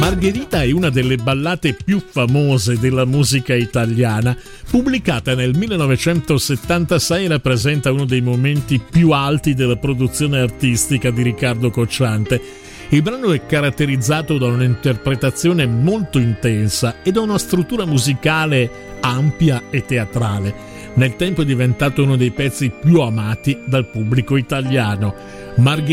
Margherita è una delle ballate più famose della musica italiana. Pubblicata nel 1976, rappresenta uno dei momenti più alti della produzione artistica di Riccardo Cocciante. Il brano è caratterizzato da un'interpretazione molto intensa e da una struttura musicale ampia e teatrale. Nel tempo è diventato uno dei pezzi più amati dal pubblico italiano.